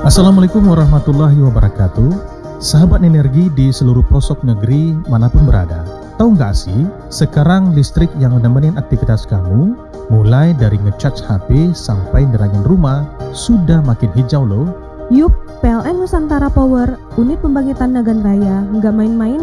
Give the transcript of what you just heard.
Assalamualaikum warahmatullahi wabarakatuh. Sahabat energi di seluruh pelosok negeri manapun berada. Tahu nggak sih, sekarang listrik yang menemani aktivitas kamu, mulai dari ngecharge HP sampai nerangin rumah, sudah makin hijau loh. Yup, PLN Nusantara Power, unit pembangkitan Nagan Raya, nggak main-main